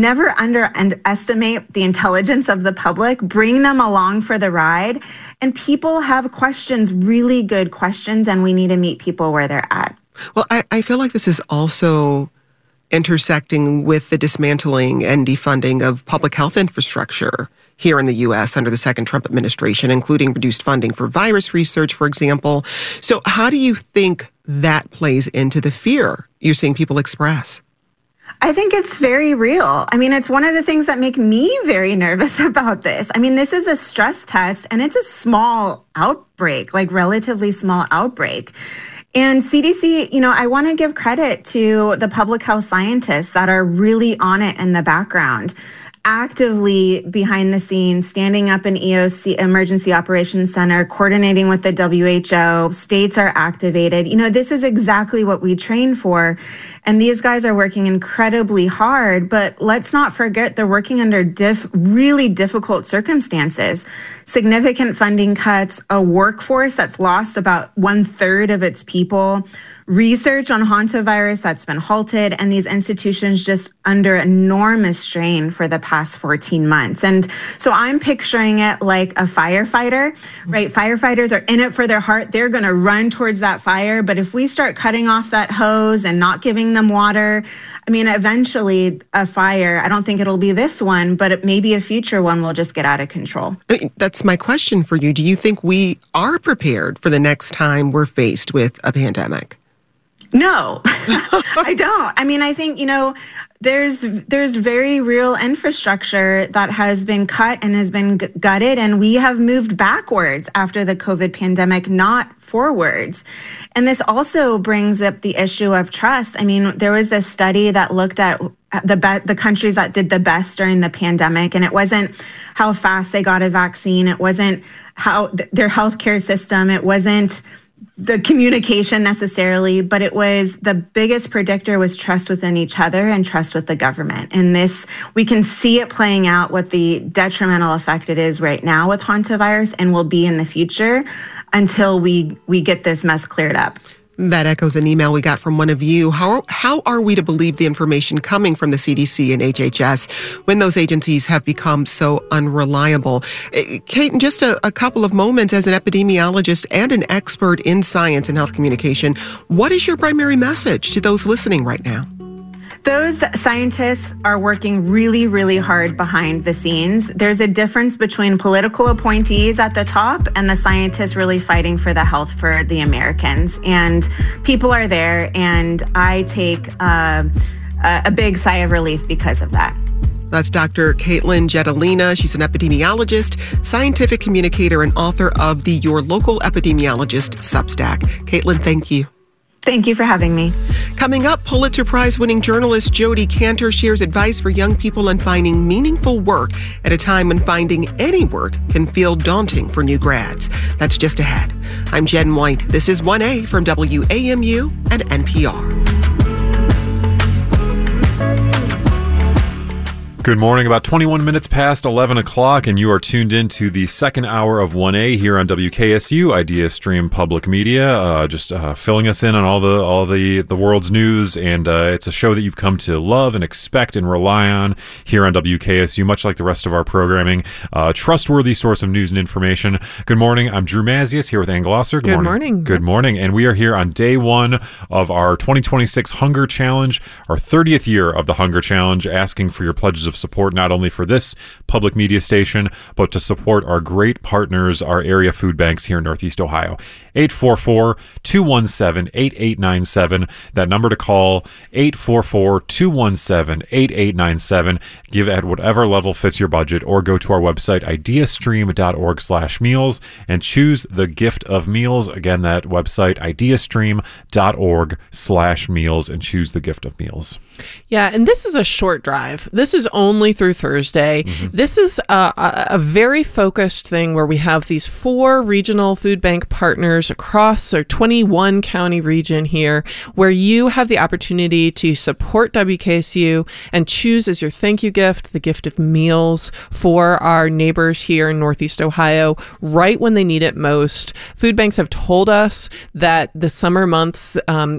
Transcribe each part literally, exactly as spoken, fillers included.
never underestimate the intelligence of the public. Bring them along for the ride. And people have questions, really good questions, and we need to meet people where they're at. Well, I, I feel like this is also intersecting with the dismantling and defunding of public health infrastructure here in the U S under the second Trump administration, including reduced funding for virus research, for example. So how do you think that plays into the fear you're seeing people express? I think it's very real. I mean, it's one of the things that make me very nervous about this. I mean, this is a stress test, and it's a small outbreak, like relatively small outbreak. And C D C, you know, I want to give credit to the public health scientists that are really on it in the background, actively behind the scenes, standing up in E O C, Emergency Operations Center, coordinating with the W H O. States are activated. You know, this is exactly what we train for. And these guys are working incredibly hard, but let's not forget they're working under diff, really difficult circumstances. Significant funding cuts, a workforce that's lost about one third of its people, research on hantavirus that's been halted, and these institutions just under enormous strain for the past fourteen months. And so I'm picturing it like a firefighter, right? Firefighters are in it for their heart. They're going to run towards that fire. But if we start cutting off that hose and not giving them water, I mean, eventually a fire, I don't think it'll be this one, but it, maybe a future one will just get out of control. I mean, that's my question for you. Do you think we are prepared for the next time we're faced with a pandemic? No, I don't. I mean, I think, you know, there's there's very real infrastructure that has been cut and has been g- gutted, and we have moved backwards after the COVID pandemic, not forwards. And this also brings up the issue of trust. I mean, there was a study that looked at the be- the countries that did the best during the pandemic, and it wasn't how fast they got a vaccine. It wasn't how th- their healthcare system. It wasn't the communication necessarily, but it was the biggest predictor was trust within each other and trust with the government. And this, we can see it playing out what the detrimental effect it is right now with hantavirus and will be in the future until we we get this mess cleared up. That echoes an email we got from one of you. How how are we to believe the information coming from the C D C and H H S when those agencies have become so unreliable? Kate, in just a, a couple of moments, as an epidemiologist and an expert in science and health communication, what is your primary message to those listening right now? Those scientists are working really, really hard behind the scenes. There's a difference between political appointees at the top and the scientists really fighting for the health for the Americans. And people are there, and I take uh, a big sigh of relief because of that. That's Doctor Caitlin Jetelina. She's an epidemiologist, scientific communicator, and author of the Your Local Epidemiologist Substack. Caitlin, thank you. Thank you for having me. Coming up, Pulitzer Prize-winning journalist Jodi Kantor shares advice for young people on finding meaningful work at a time when finding any work can feel daunting for new grads. That's just ahead. I'm Jen White. This is one A from W A M U and N P R. Good morning, about twenty-one minutes past eleven o'clock, and you are tuned in to the second hour of one A here on W K S U, Idea Stream Public Media, uh, just uh, filling us in on all the all the, the world's news, and uh, it's a show that you've come to love and expect and rely on here on W K S U, much like the rest of our programming. Uh, trustworthy source of news and information. Good morning, I'm Drew Mazius here with Ann Gloucester. Good, Good morning. morning. Good morning, and we are here on day one of our twenty twenty-six Hunger Challenge, our thirtieth year of the Hunger Challenge, asking for your pledges of support not only for this public media station, but to support our great partners, our area food banks here in Northeast Ohio. eight four four, two one seven, eight eight nine seven. That number to call, eight four four, two one seven, eight eight nine seven. Give at whatever level fits your budget, or go to our website, ideastream.org slash meals, and choose the gift of meals. Again, that website, ideastream.org slash meals, and choose the gift of meals. Yeah, and this is a short drive. This is only through Thursday. Mm-hmm. This is a, a, a very focused thing where we have these four regional food bank partners across our twenty-one county region here, where you have the opportunity to support W K S U and choose as your thank you gift the gift of meals for our neighbors here in Northeast Ohio right when they need it most. Food banks have told us that the summer months, um,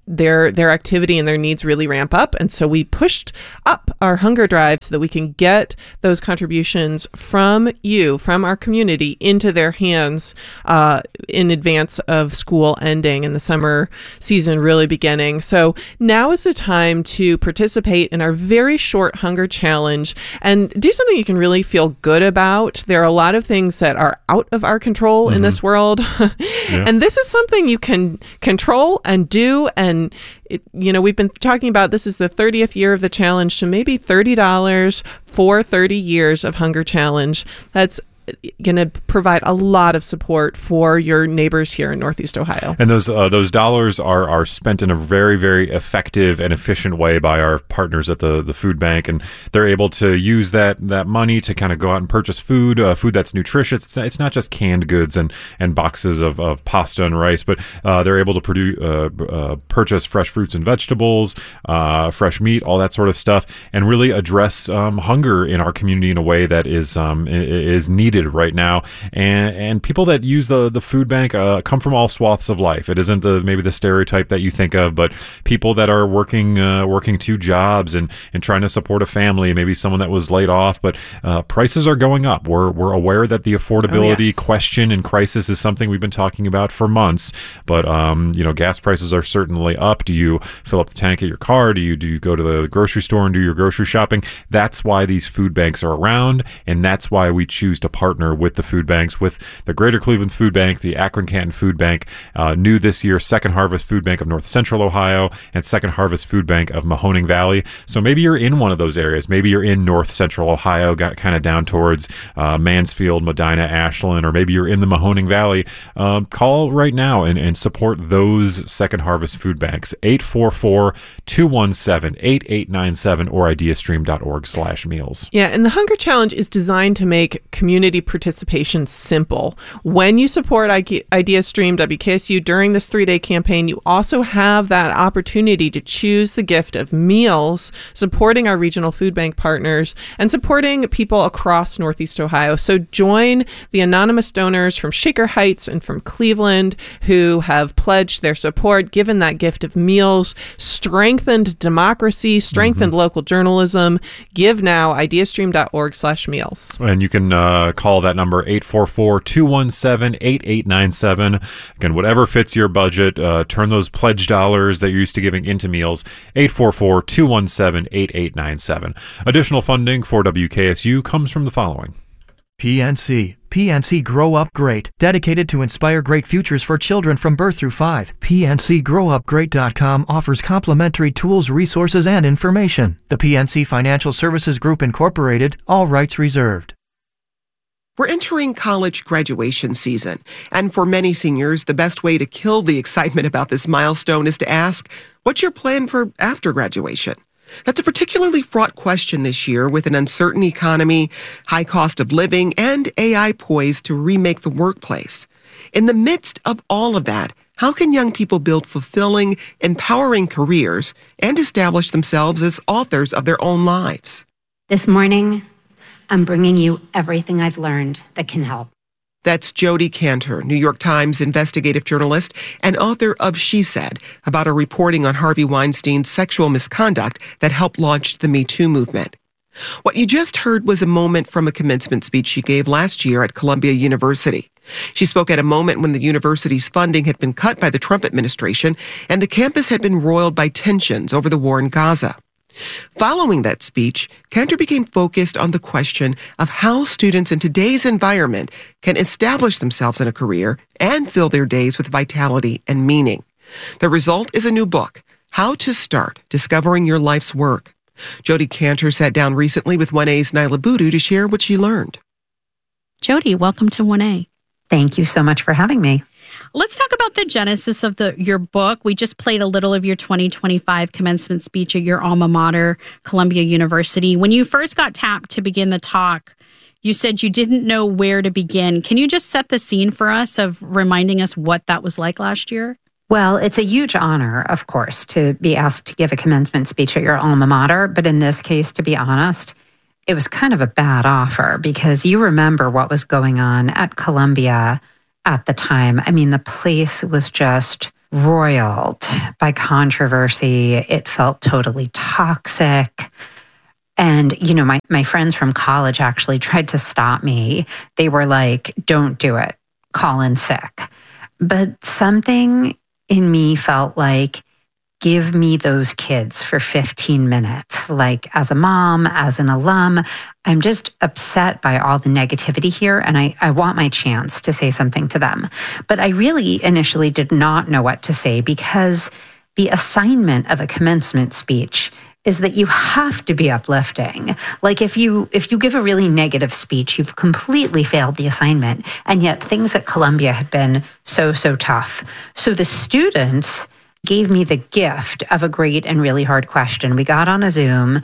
their their activity and their needs really ramp up. And so we pushed up our hunger drive so that we can get those contributions from you, from our community, into their hands uh, in advance of school ending and the summer season really beginning. So now is the time to participate in our very short hunger challenge and do something you can really feel good about. There are a lot of things that are out of our control mm-hmm. in this world. Yeah. And this is something you can control and do. And, it, you know, we've been talking about this is the thirtieth year of the challenge. So maybe thirty dollars for thirty years of hunger challenge. That's going to provide a lot of support for your neighbors here in Northeast Ohio. And those uh, those dollars are are spent in a very, very effective and efficient way by our partners at the, the food bank. And they're able to use that that money to kind of go out and purchase food, uh, food that's nutritious. It's not, it's not just canned goods and, and boxes of, of pasta and rice, but uh, they're able to produce, uh, uh, purchase fresh fruits and vegetables, uh, fresh meat, all that sort of stuff, and really address um, hunger in our community in a way that is um, is needed right now. And and people that use the the food bank uh, come from all swaths of life. It isn't the maybe the stereotype that you think of, but people that are working uh, working two jobs and and trying to support a family, maybe someone that was laid off, but uh, prices are going up. We're we're aware that the affordability oh, yes. question and crisis is something we've been talking about for months. But um, you know, gas prices are certainly up. Do you fill up the tank at your car? Do you do you go to the grocery store and do your grocery shopping? That's why these food banks are around, and that's why we choose to partner with the food banks, with the Greater Cleveland Food Bank, the Akron Canton Food Bank, uh, new this year, Second Harvest Food Bank of North Central Ohio, and Second Harvest Food Bank of Mahoning Valley. So maybe you're in one of those areas. Maybe you're in North Central Ohio, got kind of down towards uh, Mansfield, Medina, Ashland, or maybe you're in the Mahoning Valley. Um, call right now and, and support those Second Harvest Food Banks, eight four four, two one seven, eight eight nine seven or ideastream.org slash meals. Yeah, and the Hunger Challenge is designed to make community participation simple. When you support IdeaStream W K S U during this three-day campaign, you also have that opportunity to choose the gift of meals, supporting our regional food bank partners and supporting people across Northeast Ohio. So join the anonymous donors from Shaker Heights and from Cleveland who have pledged their support, given that gift of meals, strengthened democracy, strengthened mm-hmm. local journalism. Give now, ideastream.org slash meals. And you can uh, call that number, eight four four, two one seven, eight eight nine seven. Again, whatever fits your budget, uh, turn those pledge dollars that you're used to giving into meals, eight four four, two one seven, eight eight nine seven. Additional funding for W K S U comes from the following. P N C. P N C Grow Up Great, dedicated to inspire great futures for children from birth through five. P N C grow up great dot com offers complimentary tools, resources, and information. The P N C Financial Services Group Incorporated, all rights reserved. We're entering college graduation season, and for many seniors, the best way to kill the excitement about this milestone is to ask, what's your plan for after graduation? That's a particularly fraught question this year with an uncertain economy, high cost of living, and A I poised to remake the workplace. In the midst of all of that, how can young people build fulfilling, empowering careers and establish themselves as authors of their own lives? This morning, I'm bringing you everything I've learned that can help. That's Jodi Kantor, New York Times investigative journalist and author of She Said, about her reporting on Harvey Weinstein's sexual misconduct that helped launch the Me Too movement. What you just heard was a moment from a commencement speech she gave last year at Columbia University. She spoke at a moment when the university's funding had been cut by the Trump administration and the campus had been roiled by tensions over the war in Gaza. Following that speech, Kantor became focused on the question of how students in today's environment can establish themselves in a career and fill their days with vitality and meaning. The result is a new book, How to Start Discovering Your Life's Work. Jodi Kantor sat down recently with one A's Nyla Boodoo to share what she learned. Jodi, welcome to one A. Thank you so much for having me. Let's talk about the genesis of the your book. We just played a little of your twenty twenty-five commencement speech at your alma mater, Columbia University. When you first got tapped to begin the talk, you said you didn't know where to begin. Can you just set the scene for us of reminding us what that was like last year? Well, it's a huge honor, of course, to be asked to give a commencement speech at your alma mater. But in this case, to be honest, it was kind of a bad offer because you remember what was going on at Columbia at the time. I mean, the place was just roiled by controversy. It felt totally toxic. And, you know, my, my friends from college actually tried to stop me. They were like, don't do it. Call in sick. But something in me felt like, give me those kids for fifteen minutes. Like, as a mom, as an alum, I'm just upset by all the negativity here, and I, I want my chance to say something to them. But I really initially did not know what to say, because the assignment of a commencement speech is that you have to be uplifting. Like, if you if you give a really negative speech, you've completely failed the assignment. And yet things at Columbia had been so, so tough. So the students gave me the gift of a great and really hard question. We got on a Zoom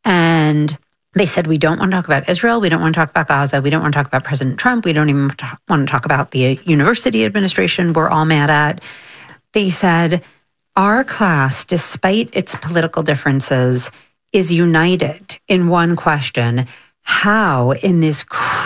and they said, we don't want to talk about Israel. We don't want to talk about Gaza. We don't want to talk about President Trump. We don't even want to talk about the university administration we're all mad at. They said, our class, despite its political differences, is united in one question. How, in this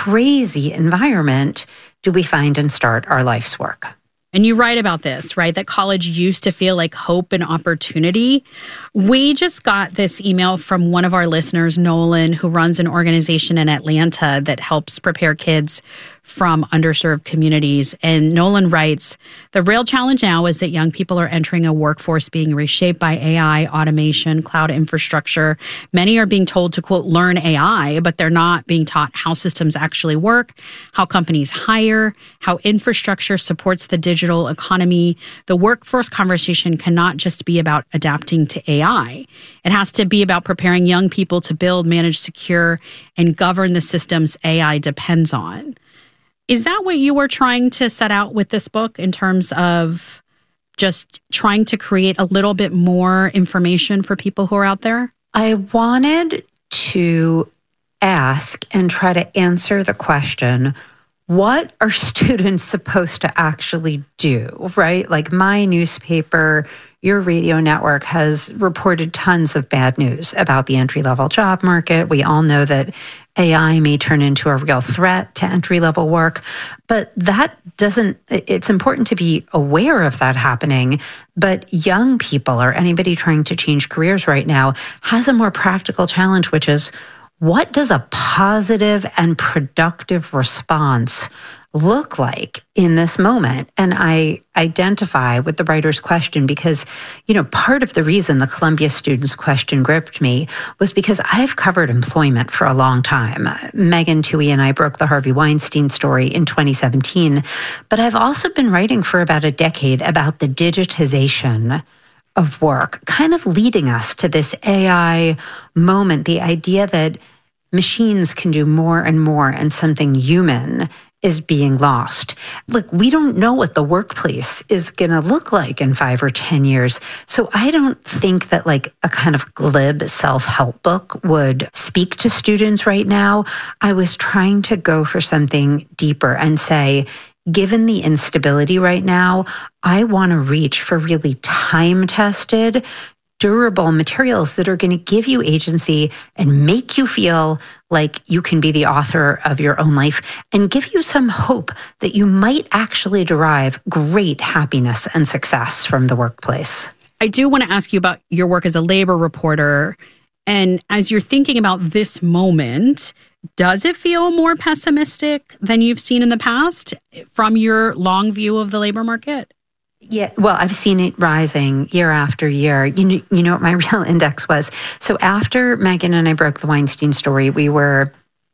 crazy environment, do we find and start our life's work? And you write about this, right? That college used to feel like hope and opportunity. We just got this email from one of our listeners, Nolan, who runs an organization in Atlanta that helps prepare kids from underserved communities. And Nolan writes, the real challenge now is that young people are entering a workforce being reshaped by A I, automation, cloud infrastructure. Many are being told to, quote, learn A I, but they're not being taught how systems actually work, how companies hire, how infrastructure supports the digital economy. The workforce conversation cannot just be about adapting to A I. It has to be about preparing young people to build, manage, secure, and govern the systems A I depends on. Is that what you were trying to set out with this book in terms of just trying to create a little bit more information for people who are out there? I wanted to ask and try to answer the question, what are students supposed to actually do, right? Like, my newspaper, your radio network has reported tons of bad news about the entry-level job market. We all know that A I may turn into a real threat to entry-level work, but that doesn't, it's important to be aware of that happening. But young people, or anybody trying to change careers right now, has a more practical challenge, which is, what does a positive and productive response look like in this moment? And I identify with the writer's question because, you know, part of the reason the Columbia students' question gripped me was because I've covered employment for a long time. Megan Twohey and I broke the Harvey Weinstein story in twenty seventeen, but I've also been writing for about a decade about the digitization of work, kind of leading us to this A I moment, the idea that machines can do more and more and something human is being lost. Look, we don't know what the workplace is going to look like in five or ten years. So I don't think that like a kind of glib self-help book would speak to students right now. I was trying to go for something deeper and say, given the instability right now, I want to reach for really time-tested, durable materials that are going to give you agency and make you feel like you can be the author of your own life and give you some hope that you might actually derive great happiness and success from the workplace. I do want to ask you about your work as a labor reporter. And as you're thinking about this moment, does it feel more pessimistic than you've seen in the past from your long view of the labor market? Yeah, well, I've seen it rising year after year. You know, you know what my real index was? So after Megan and I broke the Weinstein story, we were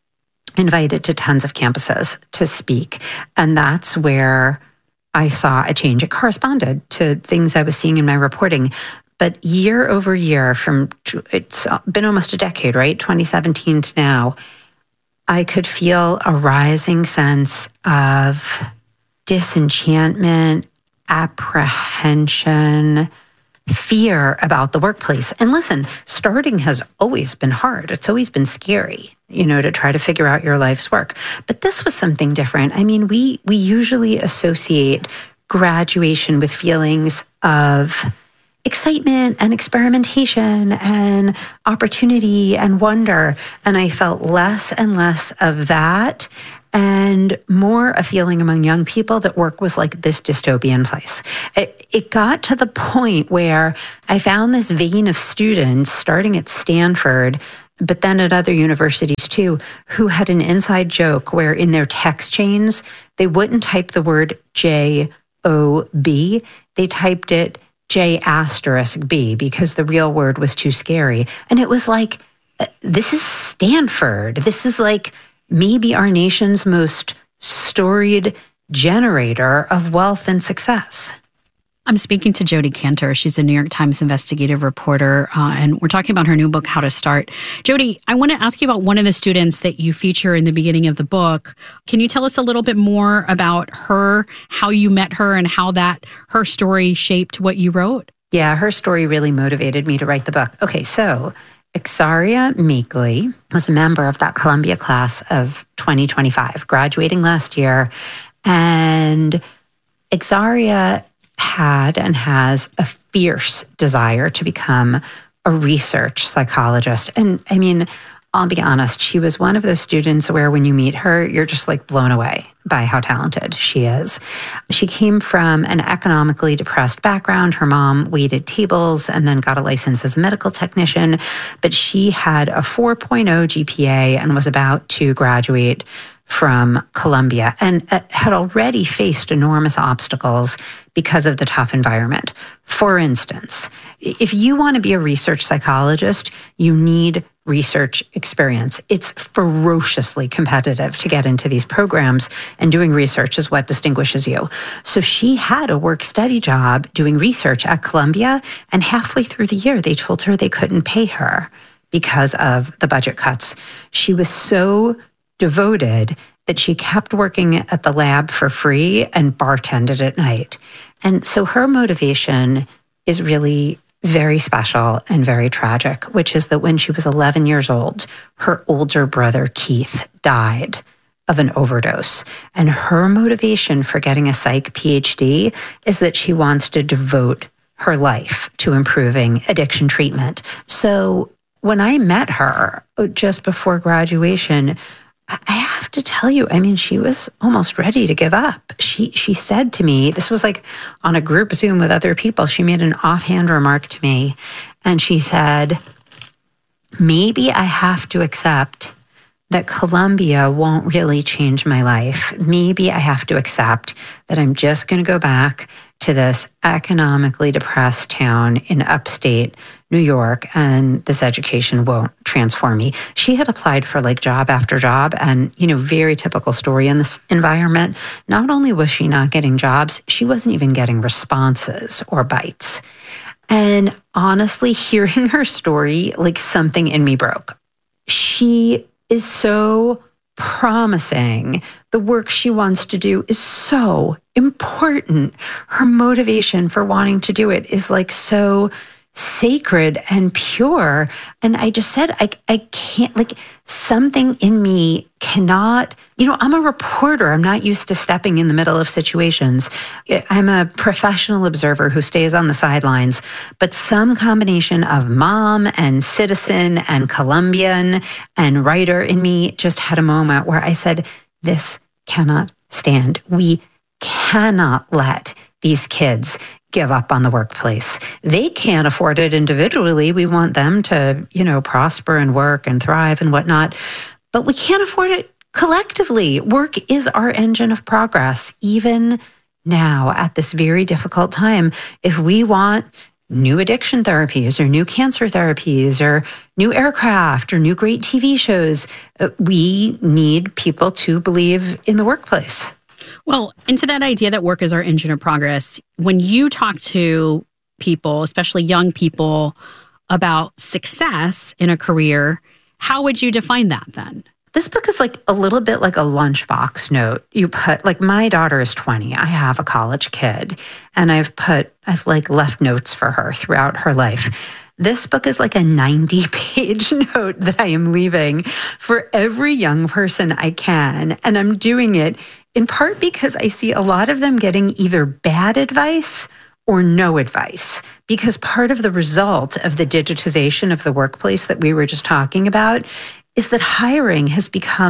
invited to tons of campuses to speak. And that's where I saw a change. It corresponded to things I was seeing in my reporting. But year over year, from it's been almost a decade, right? twenty seventeen to now, I could feel a rising sense of disenchantment, apprehension, fear about the workplace. And listen, starting has always been hard. It's always been scary, you know, to try to figure out your life's work. But this was something different. I mean, we we usually associate graduation with feelings of excitement and experimentation and opportunity and wonder. And I felt less and less of that and more a feeling among young people that work was like this dystopian place. It, it got to the point where I found this vein of students starting at Stanford, but then at other universities too, who had an inside joke where in their text chains, they wouldn't type the word J O B, they typed it J asterisk B because the real word was too scary. And it was like, this is Stanford. This is like maybe our nation's most storied generator of wealth and success. I'm speaking to Jodi Kantor. She's a New York Times investigative reporter, uh, and we're talking about her new book, How to Start. Jodi, I want to ask you about one of the students that you feature in the beginning of the book. Can you tell us a little bit more about her, how you met her, and how that her story shaped what you wrote? Yeah, her story really motivated me to write the book. Okay, so Exaria Meekly was a member of that Columbia class of twenty twenty-five, graduating last year, and Exaria had and has a fierce desire to become a research psychologist. And I mean, I'll be honest, she was one of those students where when you meet her, you're just like blown away by how talented she is. She came from an economically depressed background. Her mom waited tables and then got a license as a medical technician, but she had a four point oh G P A and was about to graduate from Columbia and had already faced enormous obstacles because of the tough environment. For instance, if you want to be a research psychologist, you need research experience. It's ferociously competitive to get into these programs, and doing research is what distinguishes you. So she had a work-study job doing research at Columbia, and halfway through the year, they told her they couldn't pay her because of the budget cuts. She was so devoted that she kept working at the lab for free and bartended at night. And so her motivation is really very special and very tragic, which is that when she was eleven years old, her older brother, Keith, died of an overdose. And her motivation for getting a psych P H D is that she wants to devote her life to improving addiction treatment. So when I met her just before graduation, I have to tell you, I mean, she was almost ready to give up. She she said to me, this was like on a group Zoom with other people, she made an offhand remark to me, and she said, maybe I have to accept that Columbia won't really change my life. Maybe I have to accept that I'm just going to go back to this economically depressed town in upstate New York, and this education won't transform me. She had applied for like job after job, and, you know, very typical story in this environment. Not only was she not getting jobs, she wasn't even getting responses or bites. And honestly, hearing her story, like something in me broke. She is so promising. The work she wants to do is so important. Her motivation for wanting to do it is like so sacred and pure. And I just said, I, I can't, like, something in me cannot, you know, I'm a reporter. I'm not used to stepping in the middle of situations. I'm a professional observer who stays on the sidelines, but some combination of mom and citizen and Colombian and writer in me just had a moment where I said, this cannot stand. We cannot let these kids give up on the workplace. They can't afford it individually. We want them to, you know, prosper and work and thrive and whatnot, but we can't afford it collectively. Work is our engine of progress, even now at this very difficult time. If we want new addiction therapies or new cancer therapies or new aircraft or new great T V shows, we need people to believe in the workplace. Well, into that idea that work is our engine of progress, when you talk to people, especially young people, about success in a career, how would you define that then? This book is like a little bit like a lunchbox note. You put, like, my daughter is twenty. I have a college kid, and I've put, I've like left notes for her throughout her life. This book is like a ninety-page note that I am leaving for every young person I can. And I'm doing it in part because I see a lot of them getting either bad advice or no advice. Because part of the result of the digitization of the workplace that we were just talking about is that hiring has become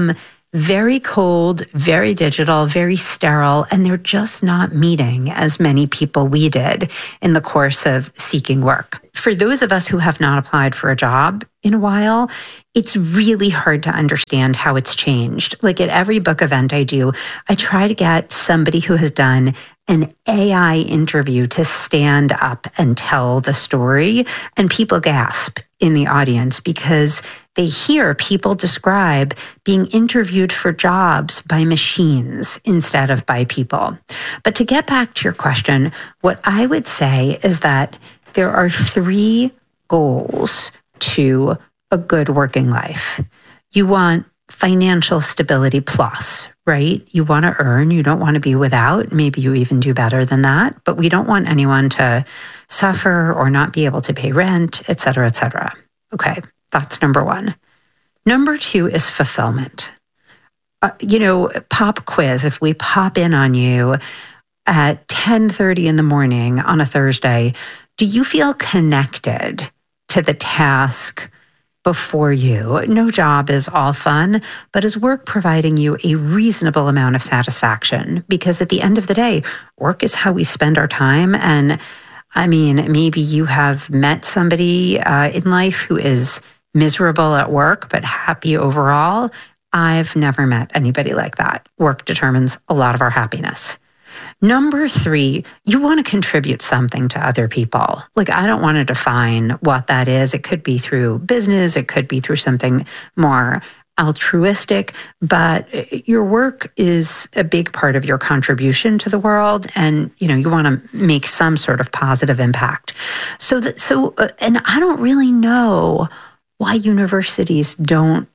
very cold, very digital, very sterile, and they're just not meeting as many people we did in the course of seeking work. For those of us who have not applied for a job in a while, it's really hard to understand how it's changed. Like at every book event I do, I try to get somebody who has done an A I interview to stand up and tell the story, and people gasp in the audience because they hear people describe being interviewed for jobs by machines instead of by people. But to get back to your question, what I would say is that there are three goals to a good working life. You want financial stability plus, right? You want to earn, you don't want to be without. Maybe you even do better than that, but we don't want anyone to suffer or not be able to pay rent, et cetera, et cetera. Okay, that's number one. Number two is fulfillment. Uh, you know, pop quiz, if we pop in on you at ten thirty in the morning on a Thursday, do you feel connected to the task before you? No job is all fun, but is work providing you a reasonable amount of satisfaction? Because at the end of the day, work is how we spend our time. And I mean, maybe you have met somebody uh, in life who is miserable at work, but happy overall. I've never met anybody like that. Work determines a lot of our happiness. Number three, you want to contribute something to other people. Like, I don't want to define what that is. It could be through business. It could be through something more altruistic, but your work is a big part of your contribution to the world. And, you know, you want to make some sort of positive impact. So, that, so, uh, and I don't really know why universities don't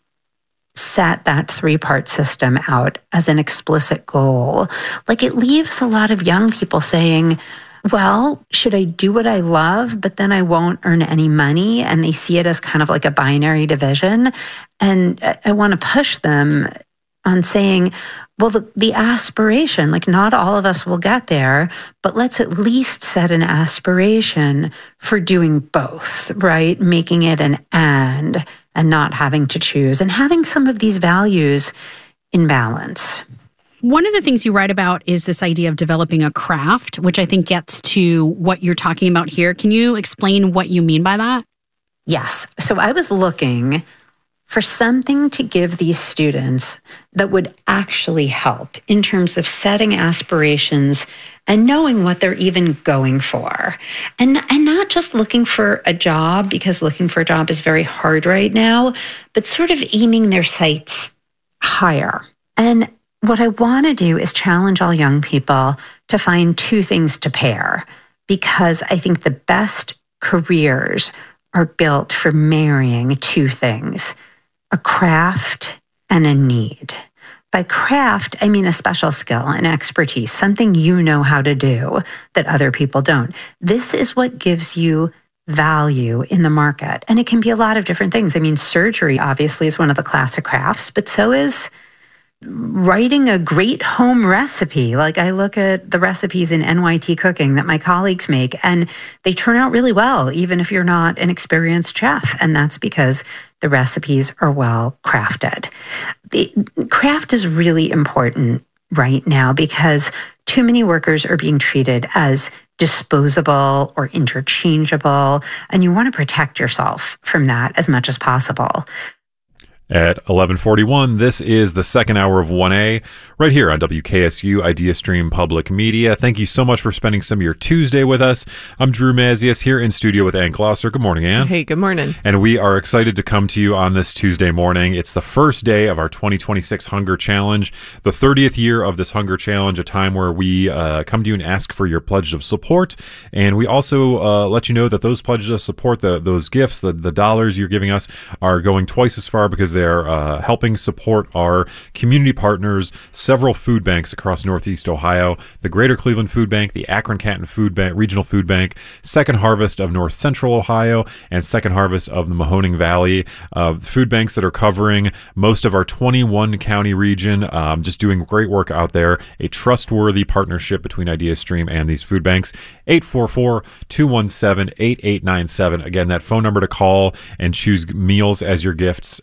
set that three-part system out as an explicit goal. Like, it leaves a lot of young people saying, well, should I do what I love, but then I won't earn any money? And they see it as kind of like a binary division. And I want to push them on saying, well, the, the aspiration, like not all of us will get there, but let's at least set an aspiration for doing both, right? Making it an and, and not having to choose, and having some of these values in balance. One of the things you write about is this idea of developing a craft, which I think gets to what you're talking about here. Can you explain what you mean by that? Yes. So I was looking for something to give these students that would actually help in terms of setting aspirations and knowing what they're even going for. And, and not just looking for a job, because looking for a job is very hard right now, but sort of aiming their sights higher. And what I want to do is challenge all young people to find two things to pair, because I think the best careers are built for marrying two things: a craft and a need. By craft, I mean a special skill and expertise, something you know how to do that other people don't. This is what gives you value in the market. And it can be a lot of different things. I mean, surgery obviously is one of the classic crafts, but so is writing a great home recipe. Like, I look at the recipes in N Y T Cooking that my colleagues make, and they turn out really well, even if you're not an experienced chef. And that's because the recipes are well crafted. The craft is really important right now because too many workers are being treated as disposable or interchangeable, and you want to protect yourself from that as much as possible. At eleven forty-one, this is the second hour of one A, right here on W K S U IdeaStream Public Media. Thank you so much for spending some of your Tuesday with us. I'm Drew Mazias here in studio with Ann Gloucester. Good morning, Ann. Hey, good morning. And we are excited to come to you on this Tuesday morning. It's the first day of our twenty twenty-six Hunger Challenge, the thirtieth year of this Hunger Challenge, a time where we uh, come to you and ask for your pledge of support. And we also uh, let you know that those pledges of support, the, those gifts, the, the dollars you're giving us, are going twice as far because they're They're uh, helping support our community partners, several food banks across Northeast Ohio, the Greater Cleveland Food Bank, the Akron-Canton Food Bank, Regional Food Bank, Second Harvest of North Central Ohio, and Second Harvest of the Mahoning Valley. Uh, food banks that are covering most of our twenty-one county region, um, just doing great work out there. A trustworthy partnership between IdeaStream and these food banks. eight four four, two one seven, eight eight nine seven. Again, that phone number to call and choose meals as your gifts, eight four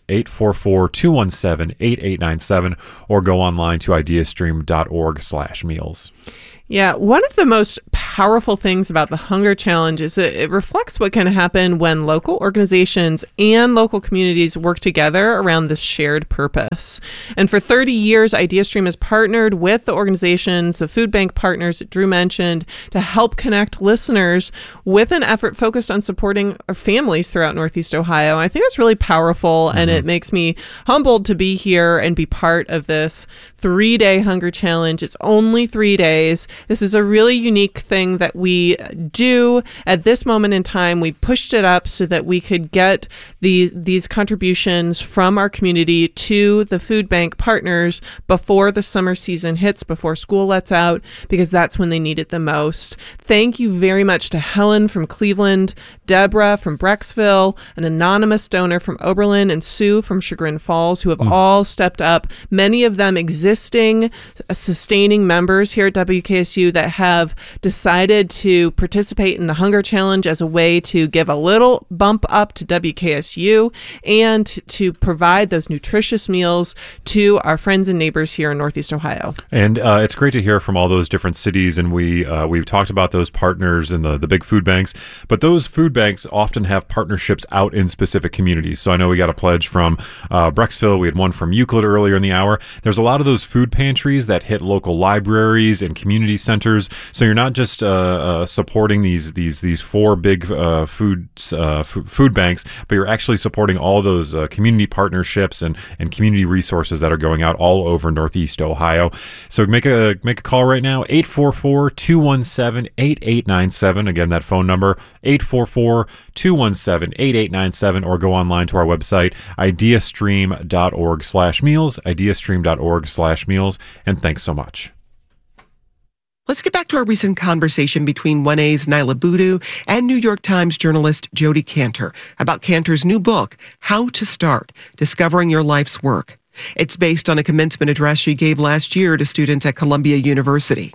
four four, two one seven, eight eight nine seven, or go online to ideastream.org slash meals. Yeah, one of the most powerful things about the Hunger Challenge is it, it reflects what can happen when local organizations and local communities work together around this shared purpose. And for thirty years, IdeaStream has partnered with the organizations, the food bank partners that Drew mentioned, to help connect listeners with an effort focused on supporting families throughout Northeast Ohio. I think it's really powerful, mm-hmm. and it makes me humbled to be here and be part of this three-day Hunger Challenge. It's only three days. This is a really unique thing that we do at this moment in time. We pushed it up so that we could get these these contributions from our community to the food bank partners before the summer season hits, before school lets out, because that's when they need it the most. Thank you very much to Helen from Cleveland, Deborah from Brecksville, an anonymous donor from Oberlin, and Sue from Chagrin Falls, who have mm. all stepped up. Many of them existing, uh, sustaining members here at W K S U that have decided to participate in the Hunger Challenge as a way to give a little bump up to W K S U and to provide those nutritious meals to our friends and neighbors here in Northeast Ohio. And uh, it's great to hear from all those different cities, and we uh, we've talked about those partners and the the big food banks, but those food banks often have partnerships out in specific communities. So I know we got a pledge from uh, Brecksville. We had one from Euclid earlier in the hour. There's a lot of those food pantries that hit local libraries and community centers. So you're not just uh, uh, supporting these these these four big uh, food uh, f- food banks, but you're actually supporting all those uh, community partnerships and, and community resources that are going out all over Northeast Ohio. So make a make a call right now, eight four four, two one seven, eight eight nine seven. Again, that phone number, eight four four, two one seven, eight eight nine seven, or go online to our website, ideastream.org slash meals, ideastream.org slash meals, and thanks so much. Let's get back to our recent conversation between one A's Nyla Boodoo and New York Times journalist Jodi Kantor about Kantor's new book, How to Start, Discovering Your Life's Work. It's based on a commencement address she gave last year to students at Columbia University.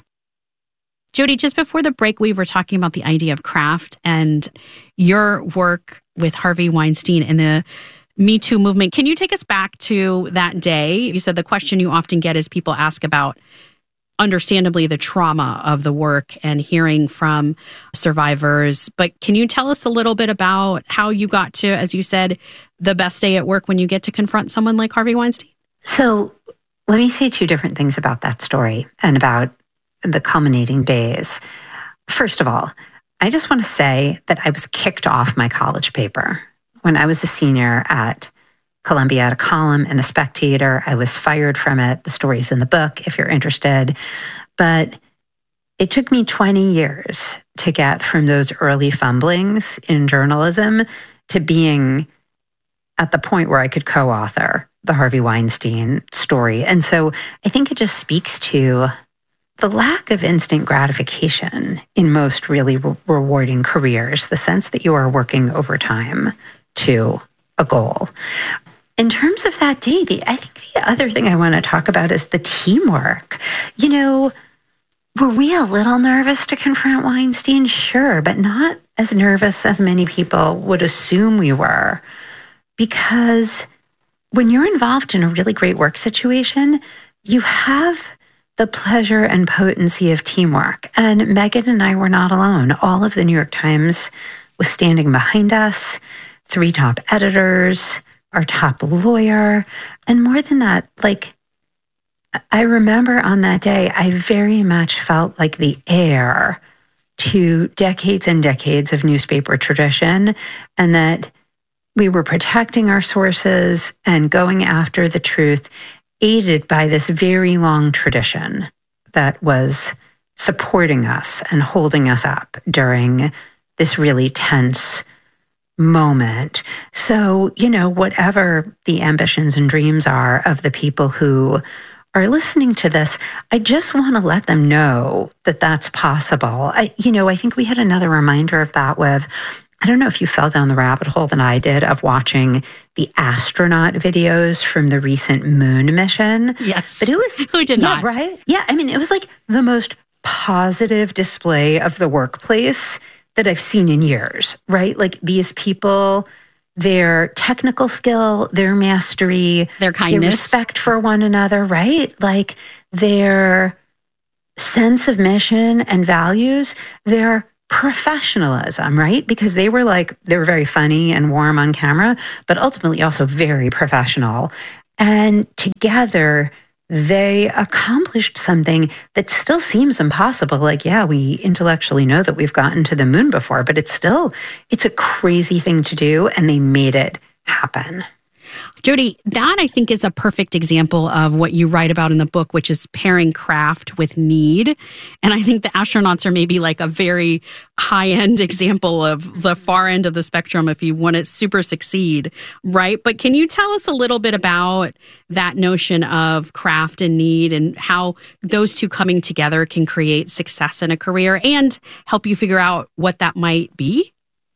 Jodi, just before the break, we were talking about the idea of craft and your work with Harvey Weinstein and the Me Too movement. Can you take us back to that day? You said the question you often get is people ask about, understandably, the trauma of the work and hearing from survivors. But can you tell us a little bit about how you got to, as you said, the best day at work when you get to confront someone like Harvey Weinstein? So let me say two different things about that story and about the culminating days. First of all, I just want to say that I was kicked off my college paper. When I was a senior at Columbia, had a column in The Spectator. I was fired from it. The story's in the book if you're interested. But it took me twenty years to get from those early fumblings in journalism to being at the point where I could co-author the Harvey Weinstein story. And so I think it just speaks to the lack of instant gratification in most really re- rewarding careers, the sense that you are working overtime to a goal. In terms of that day, the, I think the other thing I want to talk about is the teamwork. You know, were we a little nervous to confront Weinstein? Sure, but not as nervous as many people would assume we were. Because when you're involved in a really great work situation, you have the pleasure and potency of teamwork. And Megan and I were not alone. All of the New York Times was standing behind us, three top editors, our top lawyer. And more than that, like, I remember on that day, I very much felt like the heir to decades and decades of newspaper tradition, and that we were protecting our sources and going after the truth, aided by this very long tradition that was supporting us and holding us up during this really tense moment. So, you know, whatever the ambitions and dreams are of the people who are listening to this, I just want to let them know that that's possible. I, you know, I think we had another reminder of that with, I don't know if you fell down the rabbit hole than I did of watching the astronaut videos from the recent moon mission. Yes. But it was, who did yeah, not? Right? Yeah. I mean, it was like the most positive display of the workplace that I've seen in years, right? Like these people their technical skill, their mastery, their kindness, their respect for one another, right? Like their sense of mission and values, their professionalism, right? Because they were like, they were very funny and warm on camera, but ultimately also very professional. And together, they accomplished something that still seems impossible. Like, yeah, we intellectually know that we've gotten to the moon before, but it's still, it's a crazy thing to do, and they made it happen. Jody, that I think is a perfect example of what you write about in the book, which is pairing craft with need. And I think the astronauts are maybe like a very high-end example of the far end of the spectrum if you want to super succeed, right? But can you tell us a little bit about that notion of craft and need and how those two coming together can create success in a career and help you figure out what that might be?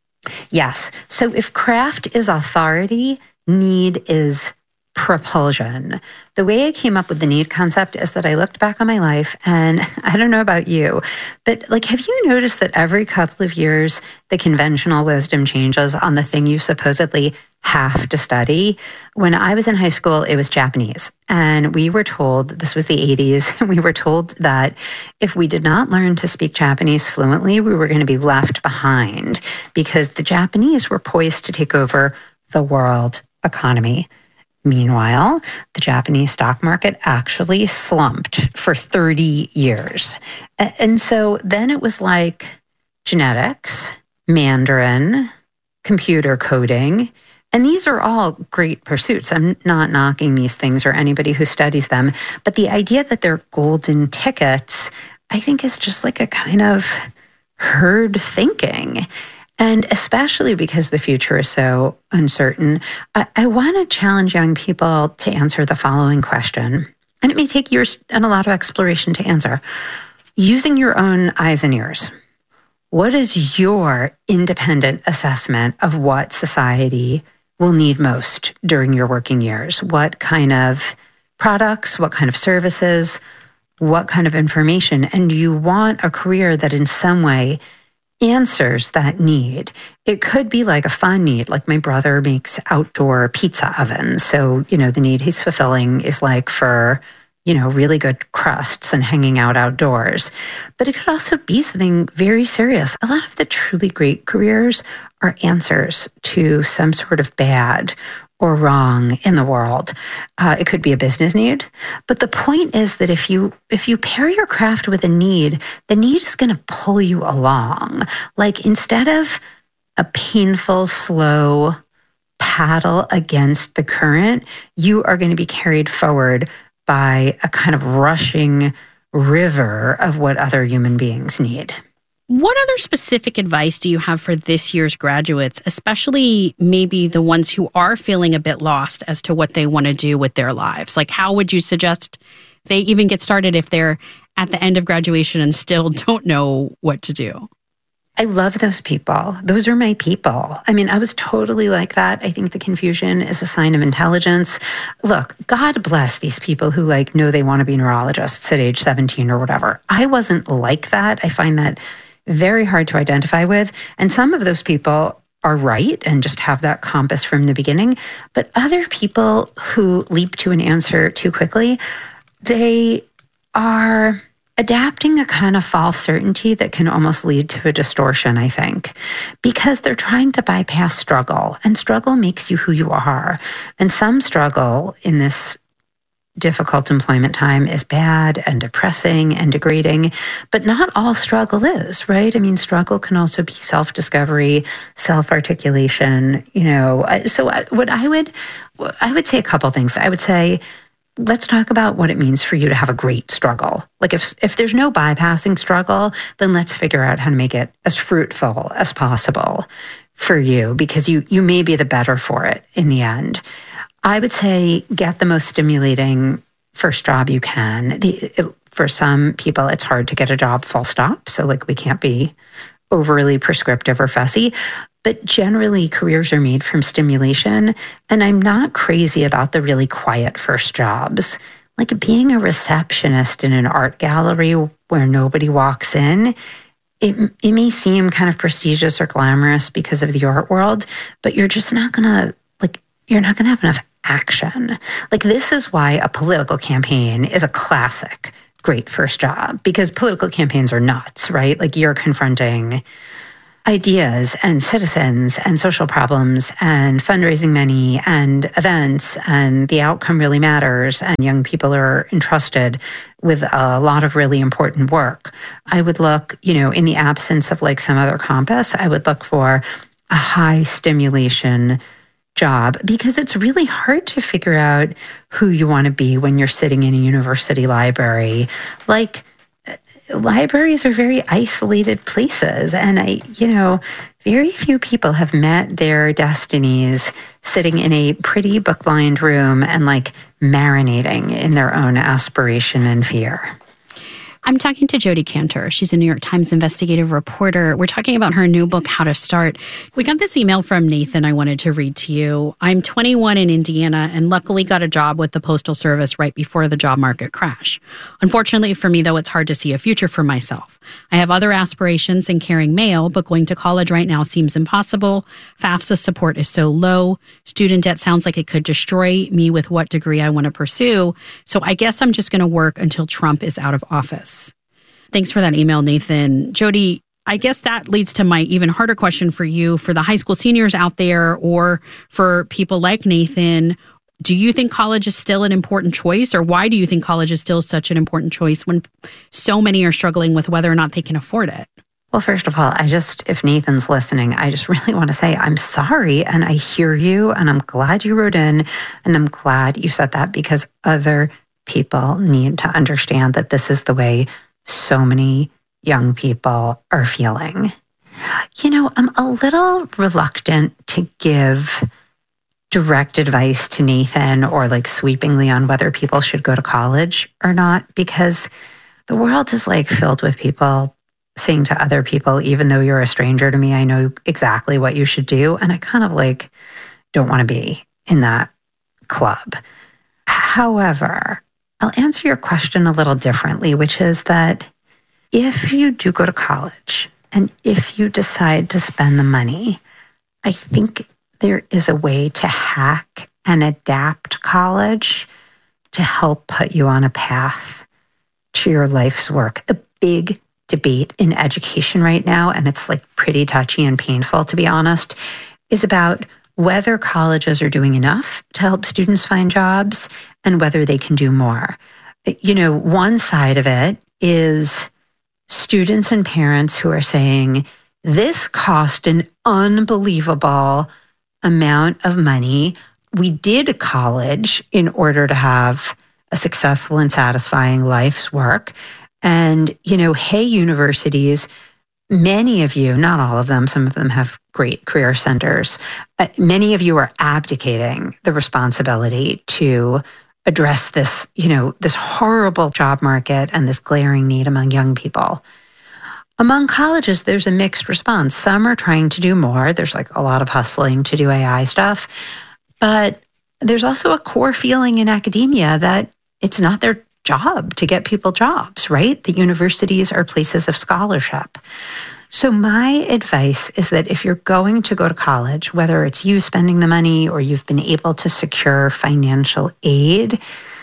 Yes. So if craft is authority, need is propulsion. The way I came up with the need concept is that I looked back on my life, and I don't know about you, but like, have you noticed that every couple of years, the conventional wisdom changes on the thing you supposedly have to study? When I was in high school, it was Japanese. And we were told, this was the eighties, we were told that if we did not learn to speak Japanese fluently, we were going to be left behind because the Japanese were poised to take over the world economy. Meanwhile, the Japanese stock market actually slumped for thirty years. And so then it was like genetics, Mandarin, computer coding, and these are all great pursuits. I'm not knocking these things or anybody who studies them, but the idea that they're golden tickets, I think, is just like a kind of herd thinking. And especially because the future is so uncertain, I, I want to challenge young people to answer the following question. And it may take years and a lot of exploration to answer. Using your own eyes and ears, what is your independent assessment of what society will need most during your working years? What kind of products, what kind of services, what kind of information? And you want a career that in some way answers that need. It could be like a fun need, like my brother makes outdoor pizza ovens. So, you know, the need he's fulfilling is like for, you know, really good crusts and hanging out outdoors. But it could also be something very serious. A lot of the truly great careers are answers to some sort of bad or wrong in the world. Uh, it could be a business need. But the point is that if you if you pair your craft with a need, the need is going to pull you along. Like instead of a painful, slow paddle against the current, you are going to be carried forward by a kind of rushing river of what other human beings need. What other specific advice do you have for this year's graduates, especially maybe the ones who are feeling a bit lost as to what they want to do with their lives? Like, how would you suggest they even get started if they're at the end of graduation and still don't know what to do? I love those people. Those are my people. I mean, I was totally like that. I think the confusion is a sign of intelligence. Look, God bless these people who like know they want to be neurologists at age seventeen or whatever. I wasn't like that. I find that very hard to identify with. And some of those people are right and just have that compass from the beginning. But other people who leap to an answer too quickly, they are adapting a kind of false certainty that can almost lead to a distortion, I think, because they're trying to bypass struggle. And struggle makes you who you are. And some struggle in this difficult employment time is bad and depressing and degrading, but not all struggle is, right? I mean, struggle can also be self-discovery, self-articulation, you know. So what I would, I would say a couple things. I would say, let's talk about what it means for you to have a great struggle. Like if if there's no bypassing struggle, then let's figure out how to make it as fruitful as possible for you, because you you may be the better for it in the end. I would say get the most stimulating first job you can. The, it, for some people, it's hard to get a job full stop. So like we can't be overly prescriptive or fussy. But generally, careers are made from stimulation. And I'm not crazy about the really quiet first jobs. Like being a receptionist in an art gallery where nobody walks in it, it may seem kind of prestigious or glamorous because of the art world, but you're just not going to, like, you're not going to have enough action. Like, this is why a political campaign is a classic great first job, because political campaigns are nuts, right? Like, you're confronting ideas and citizens and social problems and fundraising money and events, and the outcome really matters, and young people are entrusted with a lot of really important work. I would look, you know, in the absence of like some other compass, I would look for a high stimulation job, because it's really hard to figure out who you want to be when you're sitting in a university library. Like, libraries are very isolated places. And I, you know, very few people have met their destinies sitting in a pretty book-lined room and like marinating in their own aspiration and fear. I'm talking to Jodi Kantor. She's a New York Times investigative reporter. We're talking about her new book, How to Start. We got this email from Nathan I wanted to read to you. I'm twenty-one in Indiana and luckily got a job with the Postal Service right before the job market crash. Unfortunately for me, though, it's hard to see a future for myself. I have other aspirations in carrying mail, but going to college right now seems impossible. FAFSA support is so low. Student debt sounds like it could destroy me with what degree I want to pursue. So I guess I'm just going to work until Trump is out of office. Thanks for that email, Nathan. Jodi, I guess that leads to my even harder question for you, for the high school seniors out there, or for people like Nathan. Do you think college is still an important choice, or why do you think college is still such an important choice when so many are struggling with whether or not they can afford it? Well, first of all, I just, if Nathan's listening, I just really want to say I'm sorry, and I hear you, and I'm glad you wrote in, and I'm glad you said that, because other people need to understand that this is the way so many young people are feeling. You know, I'm a little reluctant to give direct advice to Nathan or like sweepingly on whether people should go to college or not, because the world is like filled with people saying to other people, even though you're a stranger to me, I know exactly what you should do. And I kind of like don't want to be in that club. However, I'll answer your question a little differently, which is that if you do go to college and if you decide to spend the money, I think there is a way to hack and adapt college to help put you on a path to your life's work. A big debate in education right now, and it's like pretty touchy and painful, to be honest, is about whether colleges are doing enough to help students find jobs and whether they can do more. You know, one side of it is students and parents who are saying, this cost an unbelievable amount of money. We did college in order to have a successful and satisfying life's work. And, you know, hey, universities, many of you, not all of them, some of them have great career centers. Uh, many of you are abdicating the responsibility to address this, you know, this horrible job market and this glaring need among young people. Among colleges, there's a mixed response. Some are trying to do more. There's like a lot of hustling to do A I stuff. But there's also a core feeling in academia that it's not their job to get people jobs, right? The universities are places of scholarship. So my advice is that if you're going to go to college, whether it's you spending the money or you've been able to secure financial aid,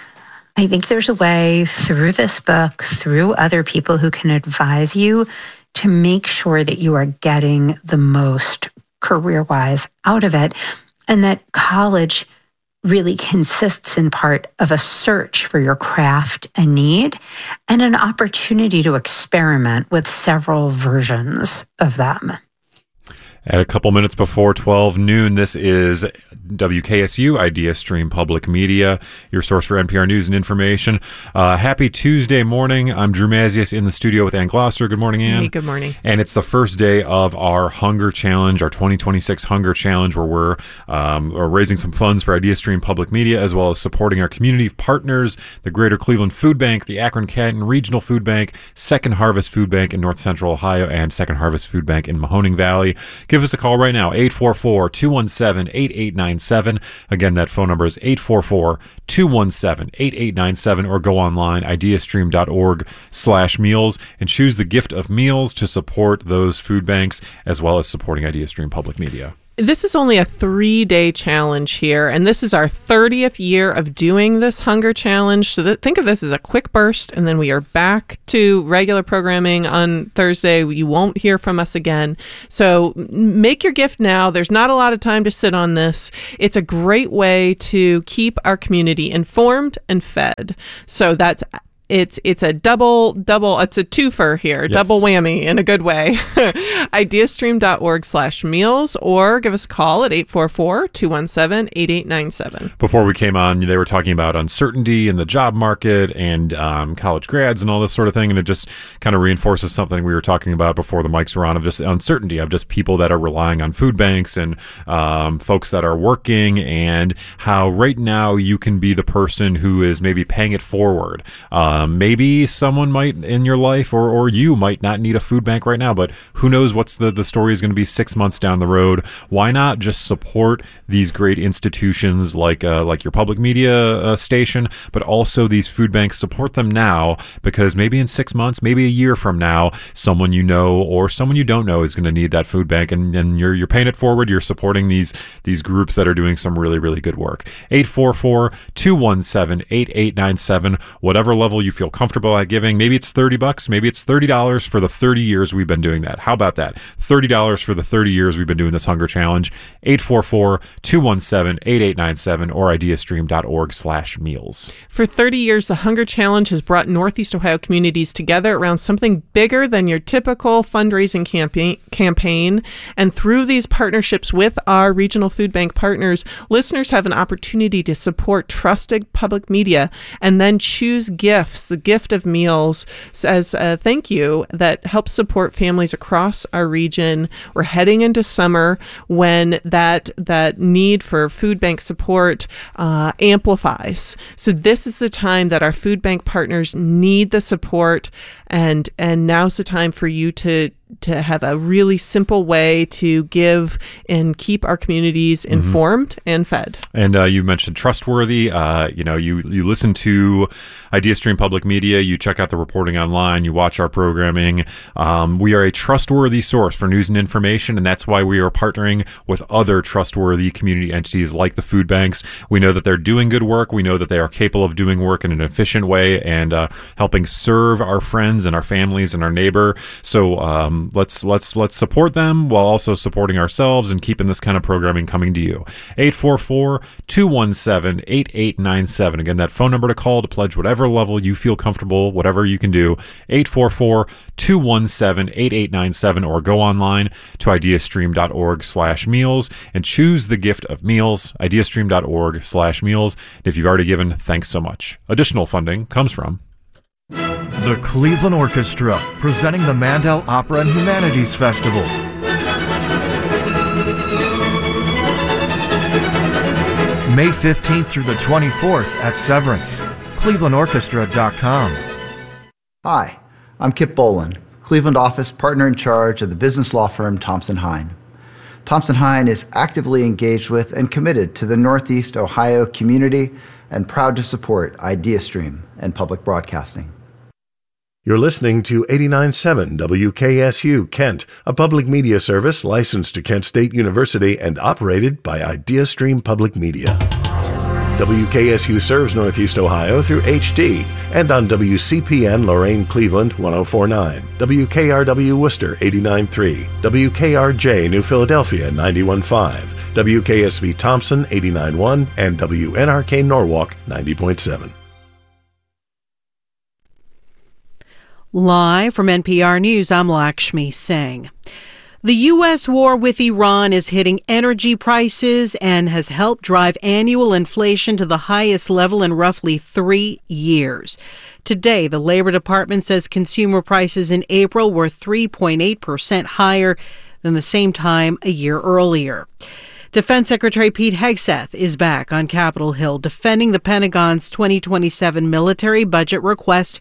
I think there's a way through this book, through other people who can advise you, to make sure that you are getting the most career-wise out of it, and that college really consists in part of a search for your craft and need and an opportunity to experiment with several versions of them. At a couple minutes before twelve noon, this is W K S U Idea Stream Public Media, your source for N P R news and information. Uh, happy Tuesday morning. I'm Drew Mazius in the studio with Ann Gloucester. Good morning, Ann. Hey, good morning. And it's the first day of our Hunger Challenge, our twenty twenty-six Hunger Challenge, where we're, um, we're raising some funds for Idea Stream Public Media, as well as supporting our community partners, the Greater Cleveland Food Bank, the Akron-Canton Regional Food Bank, Second Harvest Food Bank in North Central Ohio, and Second Harvest Food Bank in Mahoning Valley. give us a call right now, eight four four, two one seven, eight eight nine seven. Again, that phone number is eight four four, two one seven, eight eight nine seven, or go online, ideastream.org slash meals, and choose the gift of meals to support those food banks, as well as supporting IdeaStream Public Media. This is only a three-day challenge here, and this is our thirtieth year of doing this hunger challenge. So that, think of this as a quick burst, and then we are back to regular programming on Thursday. You won't hear from us again. So make your gift now. There's not a lot of time to sit on this. It's a great way to keep our community informed and fed. So that's It's it's a double, double, it's a twofer here, yes. Double whammy in a good way. ideastream.org slash meals, or give us a call at eight four four, two one seven, eight eight nine seven. Before we came on, they were talking about uncertainty in the job market and um, college grads and all this sort of thing, and it just kind of reinforces something we were talking about before the mics were on, of just uncertainty, of just people that are relying on food banks and um, folks that are working, and how right now you can be the person who is maybe paying it forward. Um, Um, maybe someone might in your life, or, or you might not need a food bank right now, but who knows what's the, the story is going to be six months down the road. Why not just support these great institutions like uh, like your public media uh, station, but also these food banks? Support them now, because maybe in six months, maybe a year from now, someone you know or someone you don't know is going to need that food bank, and, and you're you're paying it forward. You're supporting these these groups that are doing some really, really good work. eight four four, two one seven, eight eight nine seven, whatever level you feel comfortable at giving. Maybe it's thirty bucks, maybe it's thirty dollars for the thirty years we've been doing that. How about that? thirty dollars for the thirty years we've been doing this hunger challenge. eight four four, two one seven, eight eight nine seven or ideastream.org slash meals. For thirty years, the Hunger Challenge has brought Northeast Ohio communities together around something bigger than your typical fundraising campaign, campaign. And through these partnerships with our regional food bank partners, listeners have an opportunity to support trusted public media and then choose gifts, the gift of meals, as a thank you that helps support families across our region. We're heading into summer when that that need for food bank support uh, amplifies. So this is the time that our food bank partners need the support, and and now's the time for you to to have a really simple way to give and keep our communities informed mm-hmm. and fed. And uh, you mentioned trustworthy. Uh, you know, you you listen to IdeaStream Public Media, you check out the reporting online, you watch our programming. Um, we are a trustworthy source for news and information, and that's why we are partnering with other trustworthy community entities like the food banks. We know that they're doing good work. We know that they are capable of doing work in an efficient way and uh, helping serve our friends and our families and our neighbor. So um, let's let's let's support them while also supporting ourselves and keeping this kind of programming coming to you. eight four four, two one seven, eight eight nine seven. Again, that phone number to call to pledge whatever level you feel comfortable, whatever you can do. eight four four, two one seven, eight eight nine seven, or go online to ideastream.org slash meals and choose the gift of meals, ideastream.org slash meals. If you've already given, thanks so much. Additional funding comes from the Cleveland Orchestra, presenting the Mandel Opera and Humanities Festival. May fifteenth through the twenty-fourth at Severance. cleveland orchestra dot com. Hi, I'm Kip Bolin, Cleveland office partner in charge of the business law firm Thompson Hine. Thompson Hine is actively engaged with and committed to the Northeast Ohio community and proud to support IdeaStream and public broadcasting. You're listening to eighty-nine point seven W K S U Kent, a public media service licensed to Kent State University and operated by IdeaStream Public Media. W K S U serves Northeast Ohio through H D and on W C P N Lorain Cleveland one oh four point nine, W K R W Worcester eighty-nine point three, W K R J New Philadelphia ninety-one point five, W K S V Thompson eighty-nine point one, and W N R K Norwalk ninety point seven. Live from N P R News, I'm Lakshmi Singh. The U S war with Iran is hitting energy prices and has helped drive annual inflation to the highest level in roughly three years. Today, the Labor Department says consumer prices in April were three point eight percent higher than the same time a year earlier. Defense Secretary Pete Hegseth is back on Capitol Hill defending the Pentagon's twenty twenty-seven military budget request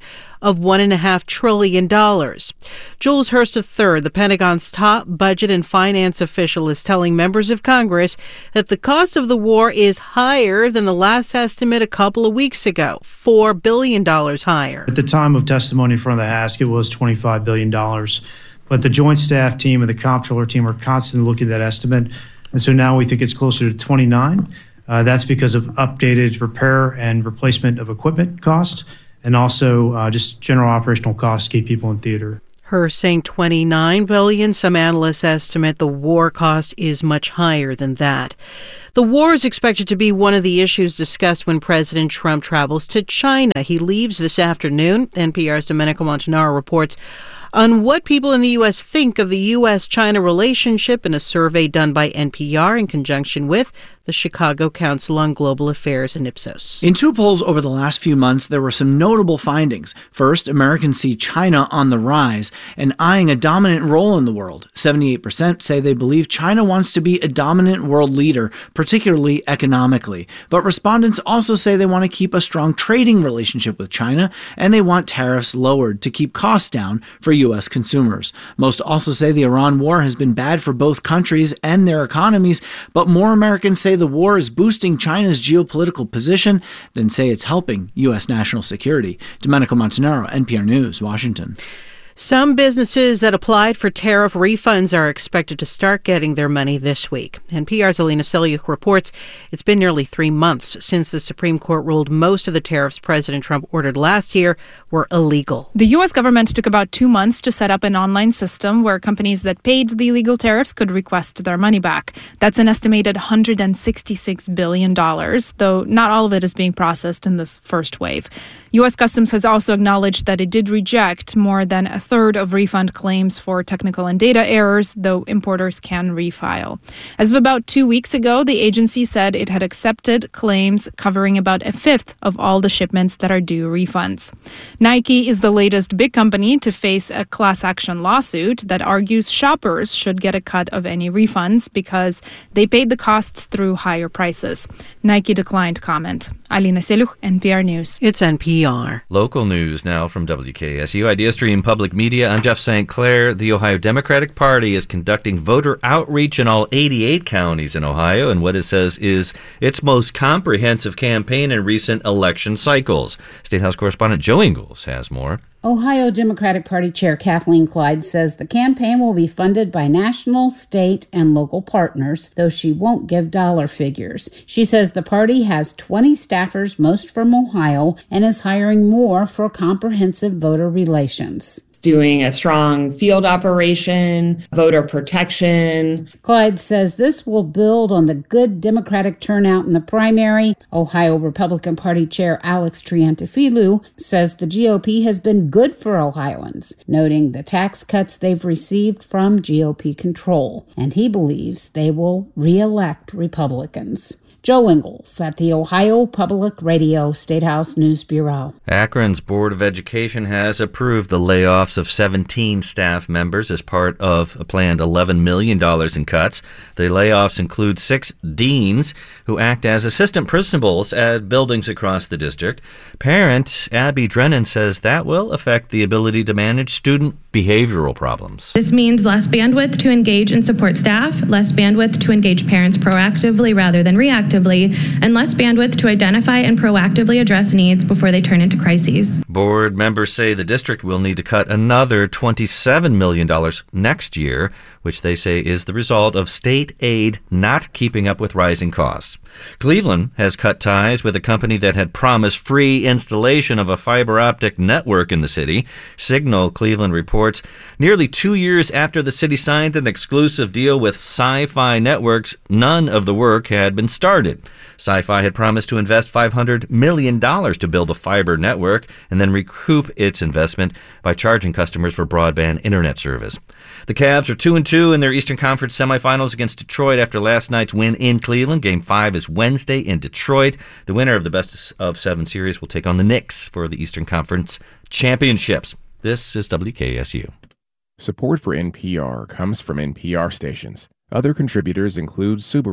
of one point five trillion dollars. Jules Hurst the third, the Pentagon's top budget and finance official, is telling members of Congress that the cost of the war is higher than the last estimate a couple of weeks ago, four billion dollars higher. At the time of testimony in front of the House, it was twenty-five billion dollars. But the Joint Staff Team and the Comptroller Team are constantly looking at that estimate. And so now we think it's closer to twenty-nine. Uh, that's because of updated repair and replacement of equipment costs, and also uh, just general operational costs to keep people in theater. Her saying twenty-nine billion dollars. Some analysts estimate the war cost is much higher than that. The war is expected to be one of the issues discussed when President Trump travels to China. He leaves this afternoon. N P R's Domenico Montanaro reports on what people in the U S think of the U S China relationship in a survey done by N P R in conjunction with the Chicago Council on Global Affairs and Ipsos. In two polls over the last few months, there were some notable findings. First, Americans see China on the rise and eyeing a dominant role in the world. seventy-eight percent say they believe China wants to be a dominant world leader, particularly economically. But respondents also say they want to keep a strong trading relationship with China, and they want tariffs lowered to keep costs down for U S consumers. Most also say the Iran war has been bad for both countries and their economies, but more Americans say the war is boosting China's geopolitical position than say it's helping U S national security. Domenico Montanaro, N P R News, Washington. Some businesses that applied for tariff refunds are expected to start getting their money this week. N P R's Alina Selyukh reports it's been nearly three months since the Supreme Court ruled most of the tariffs President Trump ordered last year were illegal. The U S government took about two months to set up an online system where companies that paid the illegal tariffs could request their money back. That's an estimated one hundred sixty-six billion dollars, though not all of it is being processed in this first wave. U S Customs has also acknowledged that it did reject more than a third of refund claims for technical and data errors, though importers can refile. As of about two weeks ago, the agency said it had accepted claims covering about a fifth of all the shipments that are due refunds. Nike is the latest big company to face a class action lawsuit that argues shoppers should get a cut of any refunds because they paid the costs through higher prices. Nike declined comment. Alina Selyukh, N P R News. It's N P R. Local news now from W K S U IdeaStream Public Media. I'm Jeff Saint Clair. The Ohio Democratic Party is conducting voter outreach in all eighty-eight counties in Ohio, and what it says is its most comprehensive campaign in recent election cycles. State House correspondent Joe Ingles has more. Ohio Democratic Party Chair Kathleen Clyde says the campaign will be funded by national, state, and local partners, though she won't give dollar figures. She says the party has twenty staffers, most from Ohio, and is hiring more for comprehensive voter relations. Doing a strong field operation, voter protection. Clyde says this will build on the good Democratic turnout in the primary. Ohio Republican Party Chair Alex Triantafilou says the G O P has been good for Ohioans, noting the tax cuts they've received from G O P control, and he believes they will re-elect Republicans. Joe Ingles at the Ohio Public Radio State House News Bureau. Akron's Board of Education has approved the layoffs of seventeen staff members as part of a planned eleven million dollars in cuts. The layoffs include six deans who act as assistant principals at buildings across the district. Parent Abby Drennan says that will affect the ability to manage student behavioral problems. This means less bandwidth to engage and support staff, less bandwidth to engage parents proactively rather than reactively, and less bandwidth to identify and proactively address needs before they turn into crises. Board members say the district will need to cut another twenty-seven million dollars next year, which they say is the result of state aid not keeping up with rising costs. Cleveland has cut ties with a company that had promised free installation of a fiber optic network in the city. Signal Cleveland reports nearly two years after the city signed an exclusive deal with Sci-Fi Networks, none of the work had been started. Sci-Fi had promised to invest five hundred million dollars to build a fiber network and then recoup its investment by charging customers for broadband internet service. The Cavs are two and two in their Eastern Conference semifinals against Detroit after last night's win in Cleveland. Game five is Wednesday in Detroit. The winner of the best of seven series will take on the Knicks for the Eastern Conference championships. This is W K S U. Support for N P R comes from N P R stations. Other contributors include Subaru,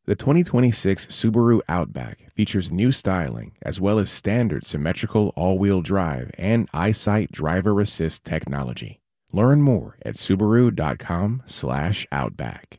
The twenty twenty-six Subaru Outback features new styling as well as standard symmetrical all-wheel drive and EyeSight driver assist technology. Learn more at Subaru.com slash Outback.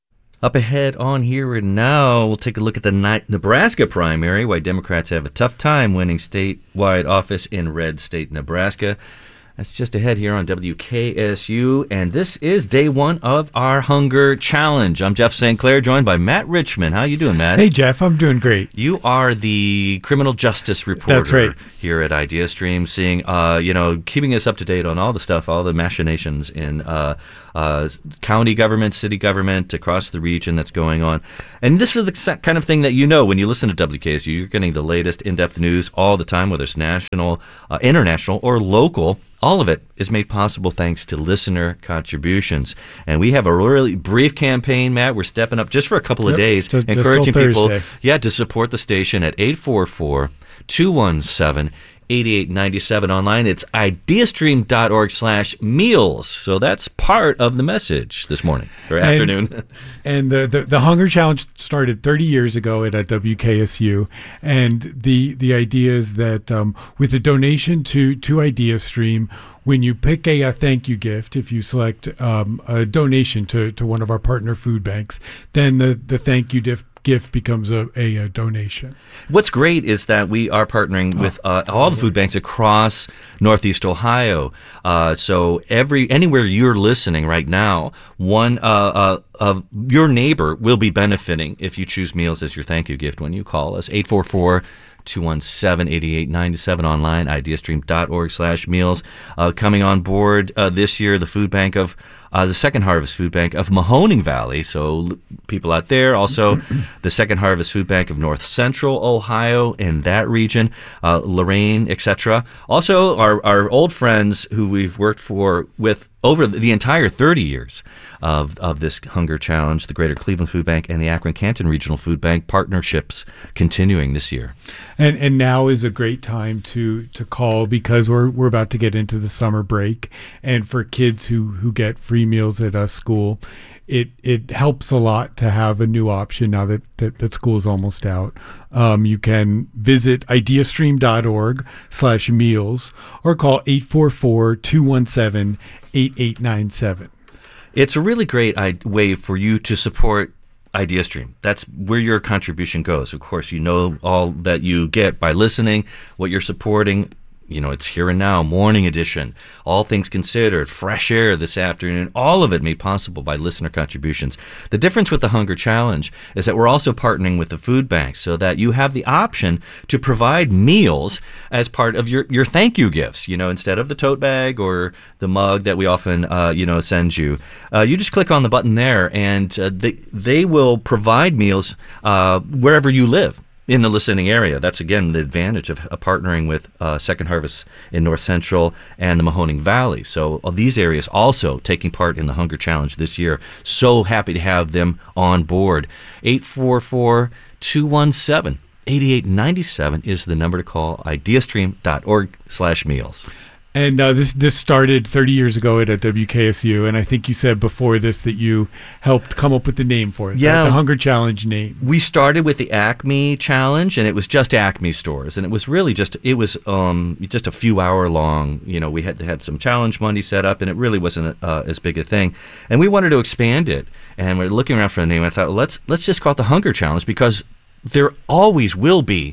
Up ahead on Here and Now, we'll take a look at the Nebraska primary, why Democrats have a tough time winning statewide office in red state Nebraska. That's just ahead here on W K S U, and this is day one of our Hunger Challenge. I'm Jeff Saint Clair, joined by Matt Richman. How you doing, Matt? Hey, Jeff. I'm doing great. You are the criminal justice reporter That's right. here at IdeaStream, seeing, uh, you know, keeping us up to date on all the stuff, all the machinations in uh, uh, county government, city government, across the region that's going on. And this is the kind of thing that you know when you listen to W K S U. You're getting the latest in-depth news all the time, whether it's national, uh, international, or local. All of it is made possible thanks to listener contributions. And we have a really brief campaign, Matt. We're stepping up just for a couple yep, of days, just, encouraging just people Thursday. yeah, to support the station at eight four four, two one seven, eight eight nine seven. Online. It's ideastream.org slash meals. So that's part of the message this morning or and, afternoon. And the, the, the Hunger Challenge started thirty years ago at, at W K S U. And the, the idea is that um, with a donation to, to IdeaStream, when you pick a, a thank you gift, if you select um, a donation to, to one of our partner food banks, then the, the thank you gift gift becomes a, a, a donation. What's great is that we are partnering with uh, all the food banks across Northeast Ohio. Uh, so every anywhere you're listening right now, one uh, uh, uh, your neighbor will be benefiting if you choose meals as your thank you gift when you call us. eight four four, two one seven, eight eight nine seven. Online, ideastream.org slash meals. Uh, coming on board uh, this year, the food bank of Uh, the Second Harvest Food Bank of Mahoning Valley. So l- people out there, also the Second Harvest Food Bank of North Central Ohio in that region, uh, Lorain, et cetera. Also, our, our old friends who we've worked for with over the entire thirty years of, of this Hunger Challenge, the Greater Cleveland Food Bank and the Akron Canton Regional Food Bank partnerships continuing this year. And and now is a great time to to call because we're we're about to get into the summer break, and for kids who, who get free meals at a school, it it helps a lot to have a new option now that that, that school is almost out. Um, you can visit ideastream.org slash meals or call eight four four, two one seven, eight eight nine seven. It's a really great I- way for you to support IdeaStream. That's where your contribution goes. Of course, you know all that you get by listening, what you're supporting. You know, it's Here and Now, Morning Edition, All Things Considered, Fresh Air this afternoon, all of it made possible by listener contributions. The difference with the Hunger Challenge is that we're also partnering with the food banks so that you have the option to provide meals as part of your, your thank you gifts. You know, instead of the tote bag or the mug that we often, uh, you know, send you, uh, you just click on the button there and uh, they, they will provide meals uh, wherever you live in the listening area. That's, again, the advantage of uh, partnering with uh, Second Harvest in North Central and the Mahoning Valley. So uh, these areas also taking part in the Hunger Challenge this year. So happy to have them on board. eight four four, two one seven, eight eight nine seven is the number to call. ideastream.org slash meals. And uh, this this started thirty years ago at, at W K S U, and I think you said before this that you helped come up with the name for it, yeah, the, the Hunger Challenge name. We started with the Acme Challenge, and it was just Acme stores, and it was really just it was um, just a few hour long. You know, we had had some challenge money set up, and it really wasn't uh, as big a thing. And we wanted to expand it, and we're looking around for a name. I thought, well, let's let's just call it the Hunger Challenge because there always will be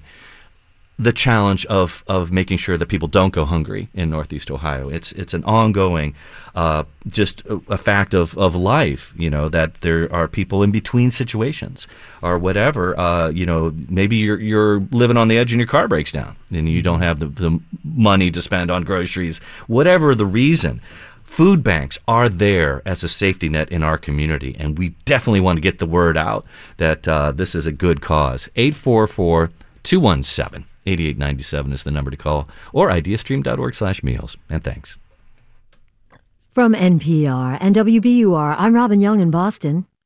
the challenge of, of making sure that people don't go hungry in Northeast Ohio. It's it's an ongoing, uh, just a, a fact of, of life, you know, that there are people in between situations or whatever. Uh, you know, maybe you're you're living on the edge and your car breaks down and you don't have the, the money to spend on groceries, whatever the reason. Food banks are there as a safety net in our community, and we definitely want to get the word out that uh, this is a good cause. eight four four, two one seven, eight eight nine seven is the number to call, or ideastream.org slash meals. And thanks. From N P R and W B U R, I'm Robin Young in Boston.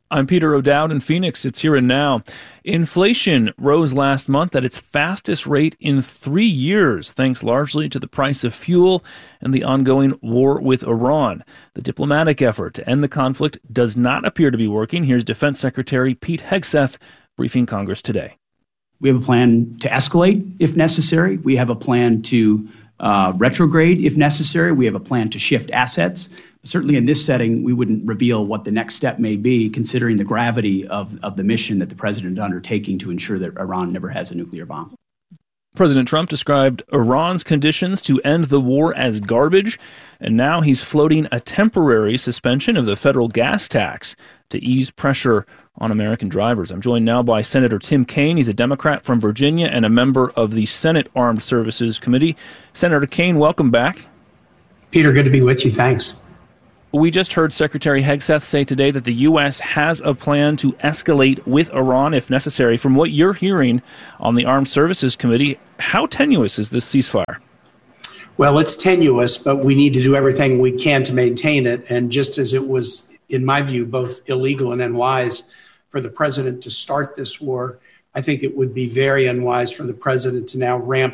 I'm Peter O'Dowd in Phoenix. It's here and now. Inflation rose last month at its fastest rate in three years, thanks largely to the price of fuel and the ongoing war with Iran. The diplomatic effort to end the conflict does not appear to be working. Here's Defense Secretary Pete Hegseth briefing Congress today. We have a plan to escalate if necessary. We have a plan to uh, retrograde if necessary. We have a plan to shift assets. Certainly in this setting, we wouldn't reveal what the next step may be, considering the gravity of, of the mission that the president is undertaking to ensure that Iran never has a nuclear bomb. President Trump described Iran's conditions to end the war as garbage, and now he's floating a temporary suspension of the federal gas tax to ease pressure on American drivers. I'm joined now by Senator Tim Kaine. He's a Democrat from Virginia and a member of the Senate Armed Services Committee. Senator Kaine, welcome back. Peter, good to be with you. Thanks. We just heard Secretary Hegseth say today that the U S has a plan to escalate with Iran if necessary. From what you're hearing on the Armed Services Committee, how tenuous is this ceasefire? Well, it's tenuous, but we need to do everything we can to maintain it. And just as it was, in my view, both illegal and unwise for the president to start this war, I think it would be very unwise for the president to now ramp